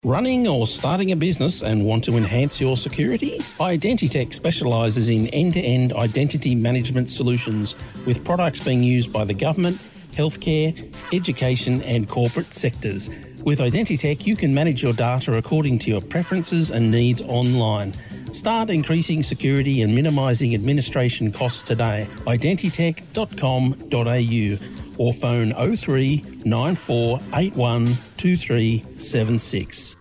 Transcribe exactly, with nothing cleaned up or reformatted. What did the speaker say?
Running or starting a business and want to enhance your security? Identitech specialises in end-to-end identity management solutions with products being used by the government, healthcare, education and corporate sectors. With Identitech, you can manage your data according to your preferences and needs online. Start increasing security and minimising administration costs today. identitech dot com dot a u or phone oh three nine four eight one two three seven six.